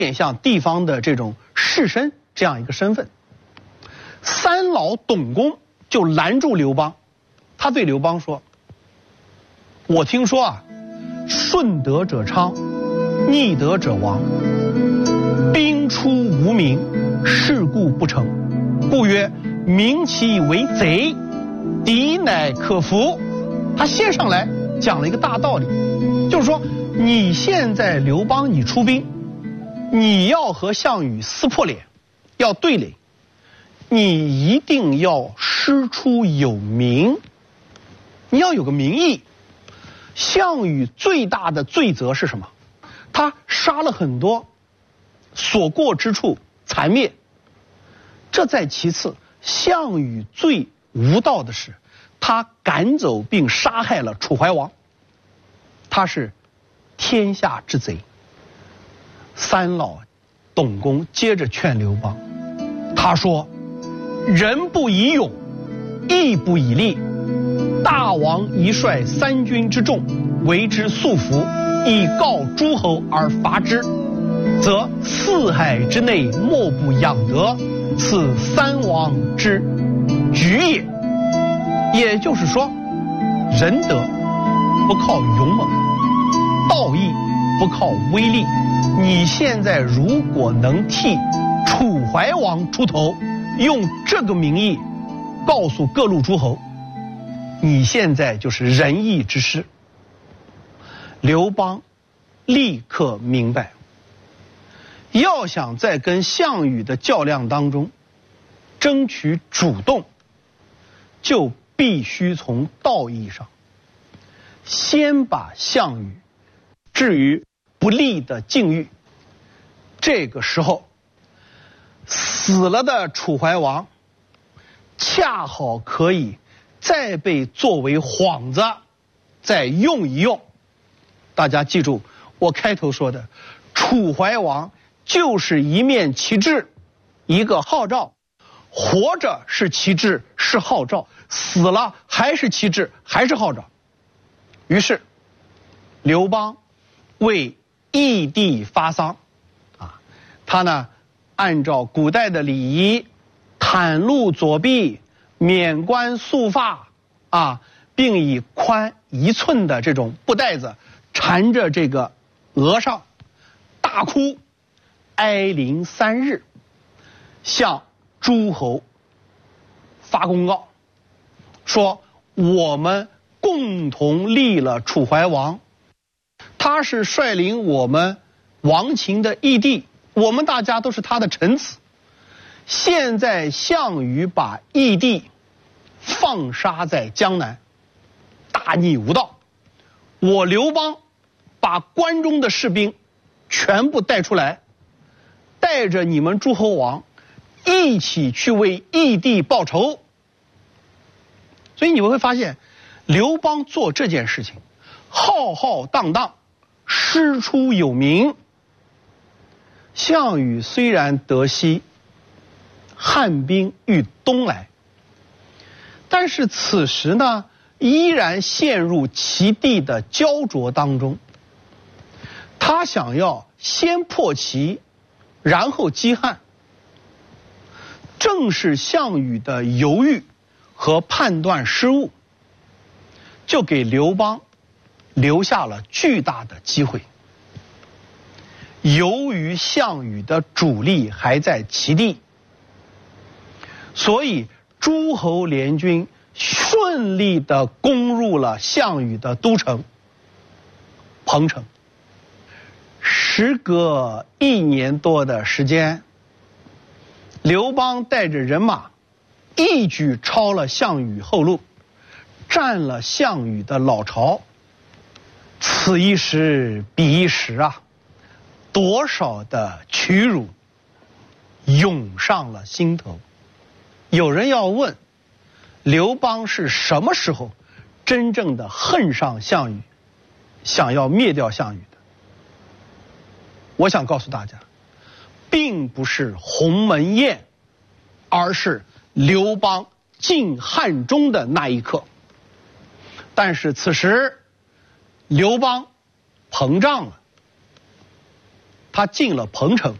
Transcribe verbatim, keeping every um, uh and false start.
点像地方的这种士绅这样一个身份。三老董公就拦住刘邦，他对刘邦说：“我听说啊，顺德者昌，逆德者亡。兵出无名，事故不成。故曰：民其为贼，敌乃可服。”他先上来讲了一个大道理，就是说，你现在刘邦你出兵，你要和项羽撕破脸，要对垒，你一定要师出有名，你要有个名义。项羽最大的罪责是什么？他杀了很多，所过之处残灭。这在其次，项羽最无道的是，他赶走并杀害了楚怀王，他是天下之贼。三老董公接着劝刘邦，他说：“人不以勇，义不以利。大王宜率三军之众，为之束缚，以告诸侯而伐之，则四海之内莫不仰德，此三王之举也。”也就是说，仁德不靠勇猛，道义不靠威力。你现在如果能替楚怀王出头，用这个名义告诉各路诸侯，你现在就是仁义之师。刘邦立刻明白，要想在跟项羽的较量当中争取主动，就必须从道义上先把项羽置于不利的境遇。这个时候，死了的楚怀王恰好可以再被作为幌子再用一用。大家记住我开头说的，楚怀王就是一面旗帜，一个号召，活着是旗帜是号召，死了还是旗帜还是号召。于是刘邦为义帝发丧啊，他呢按照古代的礼仪，袒露左臂，免冠束发啊，并以宽一寸的这种布带子缠着这个额上，大哭哀临三日，向诸侯发公告说，我们共同立了楚怀王，他是率领我们亡秦的义帝，我们大家都是他的臣子。现在项羽把义帝放杀在江南，大逆无道。我刘邦把关中的士兵全部带出来，带着你们诸侯王一起去为义帝报仇。所以你们会发现，刘邦做这件事情浩浩荡荡，师出有名。项羽虽然得悉汉兵欲东来，但是此时呢依然陷入其地的焦灼当中。他想要先破齐，然后击汉。正是项羽的犹豫和判断失误，就给刘邦留下了巨大的机会。由于项羽的主力还在齐地，所以诸侯联军顺利地攻入了项羽的都城彭城。时隔一年多的时间，刘邦带着人马一举抄了项羽后路，占了项羽的老巢。此一时彼一时啊，多少的屈辱涌上了心头。有人要问，刘邦是什么时候真正的恨上项羽，想要灭掉项羽的？我想告诉大家，并不是鸿门宴，而是刘邦进汉中的那一刻。但是此时刘邦膨胀了， 他进了彭城。